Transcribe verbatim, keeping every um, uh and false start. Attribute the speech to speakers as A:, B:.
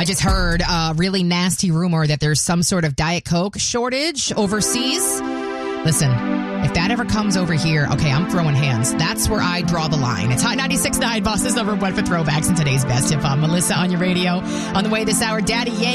A: I just heard a really nasty rumor that there's some sort of Diet Coke shortage overseas. Listen, if that ever comes over here, okay, I'm throwing hands. That's where I draw the line. It's Hot ninety-six point nine, Boston's number one for throwbacks in today's best hip hop. Melissa on your radio. On the way this hour, Daddy Yankee.